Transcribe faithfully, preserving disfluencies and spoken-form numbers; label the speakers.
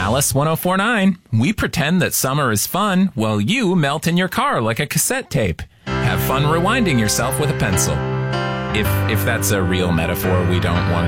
Speaker 1: Alice ten forty-nine. We pretend that summer is fun while you melt in your car like a cassette tape. Have fun rewinding yourself with a pencil. If if that's a real metaphor, we don't want